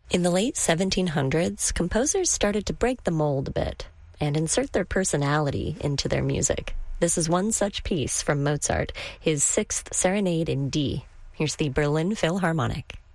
In the late 1700s, composers started to break the mold a bit and insert their personality into their music. This is one such piece from Mozart, his Sixth Serenade in D. Here's the Berlin Philharmonic.